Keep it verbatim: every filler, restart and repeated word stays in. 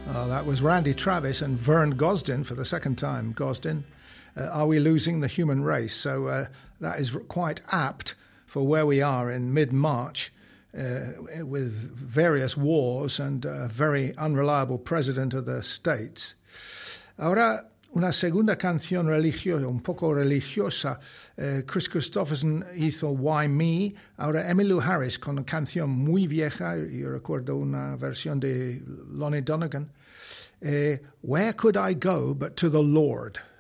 Oh, that was Randy Travis and Vern Gosdin for the second time. Gosdin, uh, Are We Losing the Human Race? So uh, that is quite apt for where we are in mid-March uh, with various wars and a very unreliable president of the States. Ahora, una segunda canción religiosa, un poco religiosa. Uh, Chris Christopherson hizo Why Me. Ahora Emmylou Harris con una canción muy vieja. Yo recuerdo una versión de Lonnie Donegan. Uh, Where Could I Go But to the Lord?